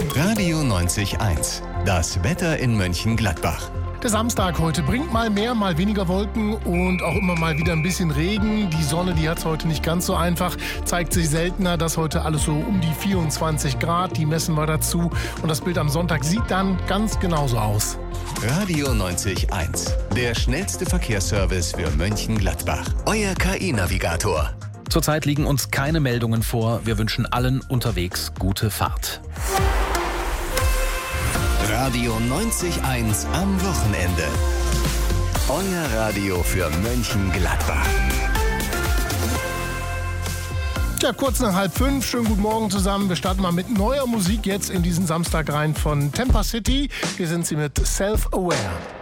Radio 90.1. Das Wetter in Mönchengladbach. Der Samstag heute bringt mal mehr, mal weniger Wolken und auch immer mal wieder ein bisschen Regen. Die Sonne, die hat es heute nicht ganz so einfach, zeigt sich seltener. Das heute alles so um die 24 Grad, die messen wir dazu. Und das Bild am Sonntag sieht dann ganz genauso aus. Radio 90.1. Der schnellste Verkehrsservice für Mönchengladbach. Euer KI-Navigator. Zurzeit liegen uns keine Meldungen vor. Wir wünschen allen unterwegs gute Fahrt. Radio 90.1 am Wochenende. Euer Radio für Mönchengladbach. Ja, kurz nach 4:30. Schönen guten Morgen zusammen. Wir starten mal mit neuer Musik jetzt in diesen Samstag rein von Temper City. Hier sind sie mit Self-Aware.